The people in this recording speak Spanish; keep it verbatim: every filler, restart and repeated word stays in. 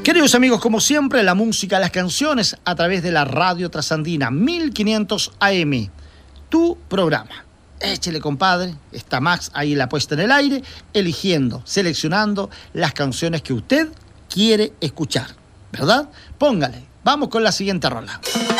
Queridos amigos, como siempre, la música, las canciones a través de la Radio Trasandina mil quinientos A M, tu programa. Échele, compadre, está Max ahí en la puesta en el aire, eligiendo, seleccionando las canciones que usted quiere escuchar, ¿verdad? Póngale, vamos con la siguiente rola.